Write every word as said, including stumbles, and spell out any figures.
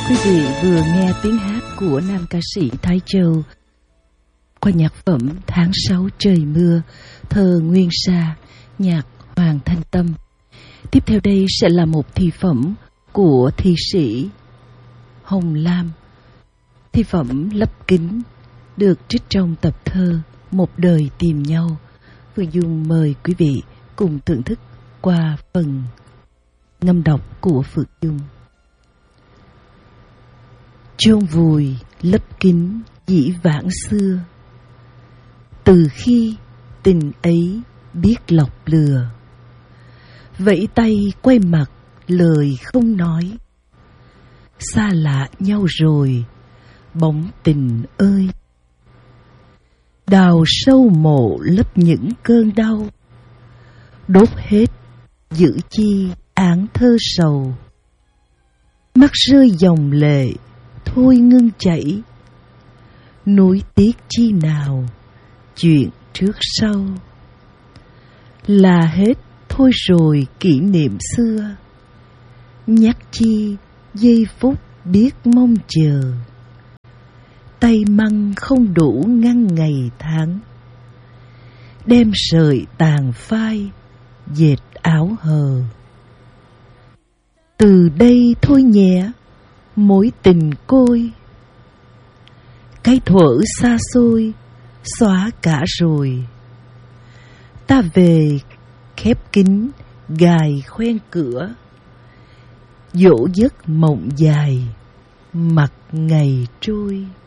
Quý vị vừa nghe tiếng hát của nam ca sĩ Thái Châu qua nhạc phẩm Tháng sáu trời mưa, thơ Nguyên Sa, nhạc Hoàng Thanh Tâm. Tiếp theo đây sẽ là một thi phẩm của thi sĩ Hồng Lam. Thi phẩm Lấp Kính được trích trong tập thơ Một đời tìm nhau. Phương Dung mời quý vị cùng thưởng thức qua phần ngâm đọc của Phượng Dung. Chôn vùi lấp kín dĩ vãng xưa, từ khi tình ấy biết lọc lừa, vẫy tay quay mặt lời không nói, xa lạ nhau rồi bóng tình ơi. Đào sâu mộ lấp những cơn đau, đốt hết giữ chi áng thơ sầu. Mắt rơi dòng lệ thôi ngưng chảy, nuối tiếc chi nào chuyện trước sau. Là hết thôi rồi kỷ niệm xưa, nhắc chi giây phút biết mong chờ. Tay măng không đủ ngăn ngày tháng, đem sợi tàn phai dệt áo hờ. Từ đây thôi nhé mối tình côi, cái thuở xa xôi xóa cả rồi. Ta về khép kín gài khoen cửa, dỗ giấc mộng dài mặt ngày trôi.